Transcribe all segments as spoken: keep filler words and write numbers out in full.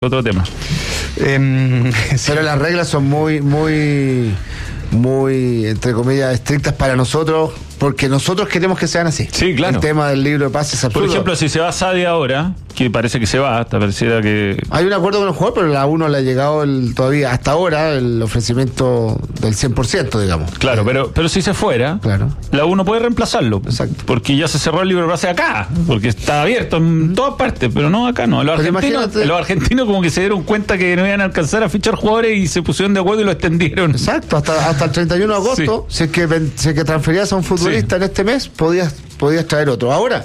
otro tema. Eh, Pero las reglas son muy, muy, muy, entre comillas, estrictas para nosotros, porque nosotros queremos que sean así. Sí, claro. El tema del libro de pases es absurdo. Por ejemplo, si se va Sadia ahora, que parece que se va, hasta pareciera que... Hay un acuerdo con el jugador, pero la uno le ha llegado el, todavía, hasta ahora, el ofrecimiento del cien por ciento, digamos. Claro, pero pero si se fuera, Claro. la uno puede reemplazarlo. Exacto. Porque ya se cerró el libro de pase acá, porque está abierto en todas partes, pero no acá, no. Los Pero argentinos, imagínate- los argentinos como que se dieron cuenta que no iban a alcanzar a fichar jugadores y se pusieron de acuerdo y lo extendieron. Exacto, hasta, hasta el treinta y uno de agosto, si es que, ven- si es que transferías a un futbolista Sí. en este mes, podías, podías traer otro. Ahora,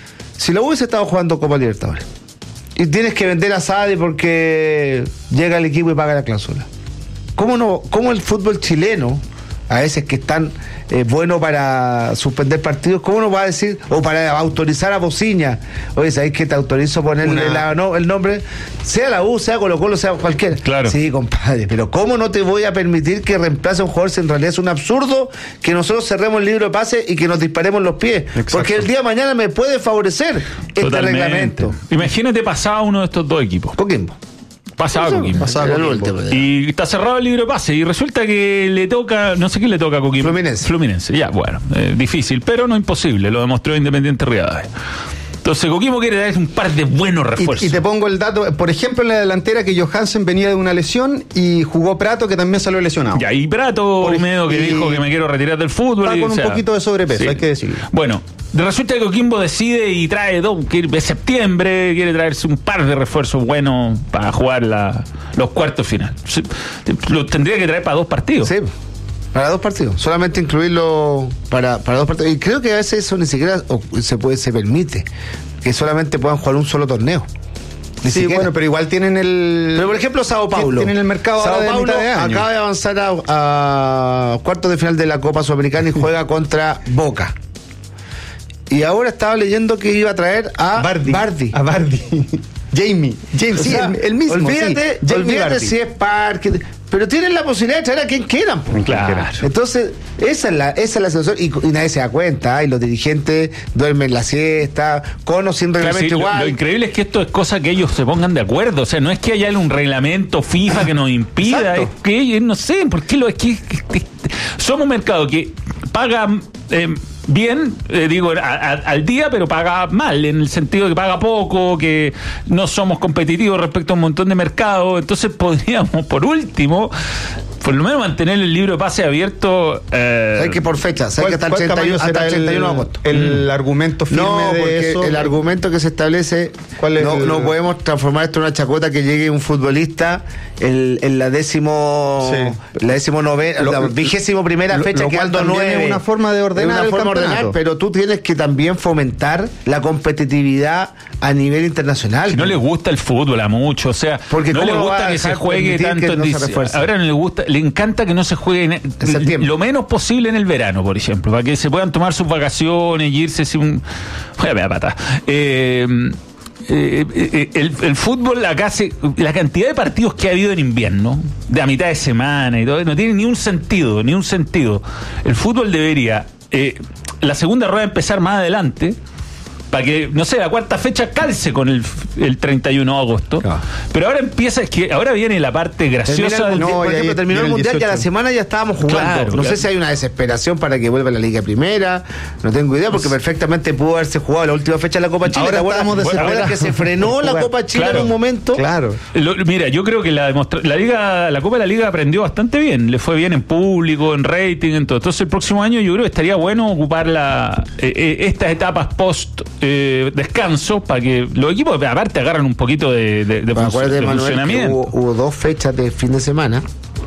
si lo hubiese estado jugando Copa Libertadores y tienes que vender a Sade porque llega el equipo y paga la cláusula, ¿cómo no? ¿Cómo el fútbol chileno, a veces que es tan eh, bueno para suspender partidos, cómo no va a decir, o para autorizar a Bociña, oye, ¿sabéis que te autorizo ponerle Una- la- no, el nombre? Sea la U, sea Colo Colo, sea cualquiera. Claro. Sí, compadre, pero ¿cómo no te voy a permitir que reemplace a un jugador si en realidad es un absurdo que nosotros cerremos el libro de pase y que nos disparemos los pies? Exacto. Porque el día de mañana me puede favorecer este Totalmente. reglamento. Imagínate pasaba uno de estos dos equipos. Coquimbo. Pasaba Coquimbo. pasaba Era el Coquimbo. último, ya. Y está cerrado el libro de pase y resulta que le toca, no sé qué le toca a Coquimbo. Fluminense. Fluminense, ya, bueno, eh, difícil, pero no imposible, lo demostró Independiente Rivadavia. Entonces Coquimbo quiere dar un par de buenos refuerzos. Y, y te pongo el dato, por ejemplo, en la delantera que Johansen venía de una lesión y jugó Prato, que también salió lesionado. Ya, y Prato Por- medio que y- dijo que me quiero retirar del fútbol. Está y, con o un sea, poquito de sobrepeso, hay que decirlo. Bueno, resulta que Coquimbo decide y trae dos, que de septiembre quiere traerse un par de refuerzos buenos para jugar la, los cuartos final. Sí, lo tendría que traer para dos partidos. Sí, para dos partidos. Solamente incluirlo para, para dos partidos. Y creo que a veces eso ni siquiera o, se puede se permite. Que solamente puedan jugar un solo torneo. Ni Sí, siquiera. bueno, pero igual tienen el... Pero por ejemplo, Sao Paulo. Tienen el mercado Sao ahora de Paulo mitad de año. acaba de avanzar a, a cuartos de final de la Copa Sudamericana y juega contra Boca. Y ahora estaba leyendo que iba a traer a Bardi. Bardi. A Bardi. Jamie. James, O sí, sea, el, el mismo. Olvídate, sí. Jamie olvídate Vardy. si es Parque. Pero tienen la posibilidad de traer a quien quieran. po. Claro. Entonces, esa es la, esa es la situación. Y, y nadie se da cuenta. ¿eh? Y los dirigentes duermen la siesta, con o sin Pero reglamento sí, lo, igual. lo increíble es que esto es cosa que ellos se pongan de acuerdo. O sea, no es que haya un reglamento FIFA que nos impida, Exacto. es que ellos no sé por qué lo es que, que- que- somos un mercado que paga eh, bien, eh, digo, a- a- al día, pero paga mal, en el sentido de que paga poco, que no somos competitivos respecto a un montón de mercados. Entonces podríamos, por último, por lo menos mantener el libro de pase abierto. Eh, ¿Sabes que por fecha? ¿Sabes ¿Cuál, que hasta el cuál treinta y uno, tamaño será hasta el treinta y uno de el, agosto? el argumento firme No, de porque eso? el argumento que se establece, ¿Cuál es no, el- no podemos transformar esto en una chacota que llegue un futbolista en, en la décimo, Sí. la décimo novena, Lo- la vigésimo primera lo- fecha, lo que cual ando también nueve. es una forma de ordenar Es una el forma de campeonato. pero tú tienes que también fomentar la competitividad a nivel internacional. que no les gusta el fútbol a mucho, o sea, Porque no ¿cómo les lo va gusta a que se dejar juegue permitir tanto que en no se dic- refuerce? ahora no le gusta, le encanta que no se juegue en, septiembre. lo menos posible en el verano, por ejemplo, para que se puedan tomar sus vacaciones y irse sin un voy a ver, pata. Eh, eh, eh, el, el fútbol acá se, la cantidad de partidos que ha habido en invierno, de a mitad de semana y todo, no tiene ni un sentido, ni un sentido. El fútbol debería eh, la segunda rueda empezar más adelante para que, no sé, la cuarta fecha calce con el, el treinta y uno de agosto. Claro. Pero ahora empieza, es que ahora viene la parte Termina graciosa el del mundial, no, por y ahí ejemplo, terminó viene el el mundial y a la dieciocho. semana ya estábamos jugando. Claro, no claro. sé si hay una desesperación para que vuelva la Liga Primera, no tengo idea, porque perfectamente pudo haberse jugado la última fecha de la Copa Chile. Ahora ¿Te acuerdas? estamos ¿Te acuerdas desesperados. que se frenó la Jugar. Copa Chile Claro. en un momento? Claro. Lo- mira, yo creo que la demostra- la liga, la Copa de la Liga aprendió bastante bien, le fue bien en público, en rating, en todo. Entonces el próximo año yo creo que estaría bueno ocupar la, eh, eh, estas etapas post eh, descanso para que los equipos aparte agarran un poquito de, de, de, Bueno, func- acuérdate, de Manuel, que funcionamiento. hubo, hubo dos fechas de fin de semana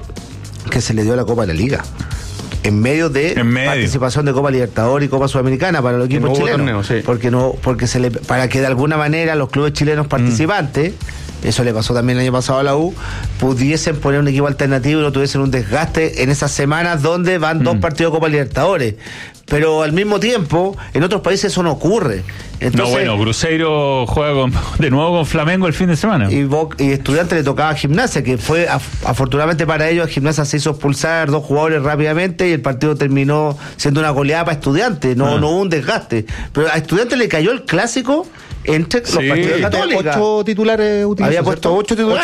que se le dio a la Copa de la Liga. En medio de En medio. participación de Copa Libertadores y Copa Sudamericana para los equipos no hubo chilenos. torneo, sí. Porque no, porque se le, para que de alguna manera los clubes chilenos participantes, eso le pasó también el año pasado a la U, pudiesen poner un equipo alternativo y no tuviesen un desgaste en esas semanas donde van dos Mm. partidos de Copa Libertadores. pero al mismo tiempo, en otros países eso no ocurre. Entonces, no, bueno, Cruzeiro juega con, de nuevo con Flamengo el fin de semana. Y, y Estudiantes le tocaba a Gimnasia, que fue, af, afortunadamente para ellos, Gimnasia se hizo expulsar dos jugadores rápidamente y el partido terminó siendo una goleada para Estudiantes, no, ah. no hubo un desgaste. Pero a Estudiantes le cayó el clásico entre sí. los partidos de Católica. Ocho titulares utilizados. Había puesto ¿cierto? ocho titulares.